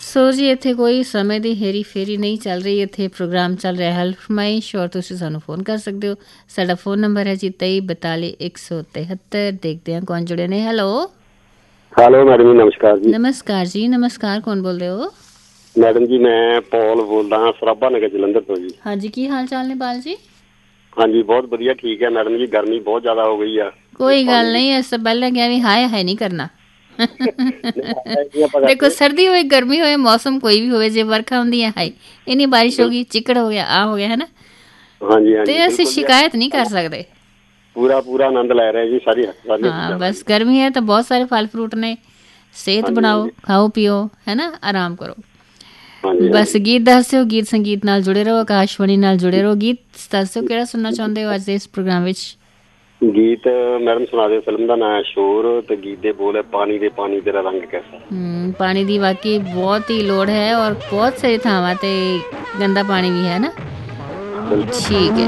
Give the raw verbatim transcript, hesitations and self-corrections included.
ਸੋ ਜੀ ਇੱਥੇ ਕੋਈ ਸਮੇਂ ਦੀ ਹੇਰੀ ਫੇਰੀ ਨਹੀਂ ਚੱਲ ਰਹੀ। ਇੱਥੇ ਪ੍ਰੋਗਰਾਮ ਚੱਲ ਰਿਹਾ ਹੈਲਪ ਫਰਮਾਇਸ਼ ਔਰ ਤੁਸੀਂ ਸਾਨੂੰ ਫੋਨ ਕਰ ਸਕਦੇ ਹੋ। ਸਾਡਾ ਫੋਨ ਨੰਬਰ ਹੈ ਜੀ ਤੇਈ ਬਤਾਲੀ ਇੱਕ ਸੌ ਤਿਹੱਤਰ। ਦੇਖਦੇ ਹਾਂ ਕੌਣ ਜੁੜੇ ਨੇ। ਹੈਲੋ ਹੈਲੋ ਮੈਡਮ ਜੀ, ਨਮਸਕਾਰ ਜੀ। ਨਮਸਕਾਰ ਜੀ, ਨਮਸਕਾਰ। ਕੌਣ ਬੋਲਦੇ ਹੋ? ਮੈਡਮ ਜੀ ਮੈਂ ਪੌਲ ਬੋਲਦਾ ਹਾਂ, ਸਰਾਭਾ ਨਗਰ ਜਲੰਧਰ ਤੋਂ ਜੀ। ਹਾਂਜੀ, ਕੀ ਹਾਲ ਚਾਲ ਨੇ ਪਾਲ ਜੀ? ਹਾਂਜੀ ਬਹੁਤ ਵਧੀਆ, ਠੀਕ ਹੈ ਮੈਡਮ ਜੀ। ਗਰਮੀ ਬਹੁਤ ਜ਼ਿਆਦਾ ਹੋ ਗਈ ਆ। ਕੋਈ ਗੱਲ ਨਹੀਂ, ਇਸ ਤੋਂ ਪਹਿਲਾਂ ਕਿਹਾ ਵੀ ਹਾਏ ਹਾਏ ਨਹੀਂ ਕਰਨਾ। ਦੇਖੋ ਸਰਦੀ ਹੋਵੇ ਗਰਮੀ ਹੋਵੇ ਮੌਸਮ ਕੋਈ ਵੀ ਹੋਵੇ, ਜੇ ਵਰਖਾ ਹੁੰਦੀ ਹੈ ਹਾਏ ਇੰਨੀ ਬਾਰਿਸ਼ ਹੋ ਗਈ, ਚਿੱਕੜ ਹੋ ਗਿਆ, ਆ ਹੋ ਗਿਆ, ਹੈ ਨਾ। ਹਾਂਜੀ ਹਾਂਜੀ, ਤੇ ਅਸੀਂ ਸ਼ਿਕਾਇਤ ਨਹੀਂ ਕਰ ਸਕਦੇ। ਪੂਰਾ ਪੂਰਾ ਆਨੰਦ ਲੈ ਰਹੇ ਜੀ ਸਾਰੀ ਸਾਰੀਆਂ ਹਾਂ ਚੀਜ਼ਾਂ। ਬਸ ਗਰਮੀ ਹੈ ਤਾਂ ਬਹੁਤ ਸਾਰੇ ਫਲ ਫਰੂਟ ਨੇ, ਸਿਹਤ ਬਣਾਓ, ਖਾਓ ਪੀਓ, ਹੈ ਨਾ, ਆਰਾਮ ਕਰੋ। ਬਸ ਗੀਤ ਦੱਸਿਓ, ਗੀਤ ਸੰਗੀਤ ਨਾਲ ਜੁੜੇ ਰਹੋ, ਆਕਾਸ਼ਵਾਣੀ ਨਾਲ ਜੁੜੇ ਰਹੋ। ਗੀਤ ਦੱਸਿਓ ਕਿਹੜਾ ਸੁਣਨਾ ਚਾਹੁੰਦੇ ਹੋ ਅੱਜ ਦੇ ਇਸ ਪ੍ਰੋਗਰਾਮ ਵਿੱਚ? ਗੀਤ ਮੈਡਮ ਸੁਣਾ ਦਿਓ। ਫਿਲਮ ਦਾ ਨਾਂ ਹੈ ਸ਼ੋਰ ਤੇ ਗੀਤ ਦੇ ਬੋਲ ਹੈ ਪਾਣੀ ਦੇ ਪਾਣੀ ਤੇਰਾ ਰੰਗ ਕੈਸਾ। ਹਮ ਪਾਣੀ ਦੀ ਵਾਕਈ ਬਹੁਤ ਹੀ ਲੋੜ ਹੈ ਔਰ ਬਹੁਤ ਸਾਰੀ ਥਾਵਾਂ ਤੇ ਗੰਦਾ ਪਾਣੀ ਵੀ ਹੈ ਨਾ। ਠੀਕ ਹੈ।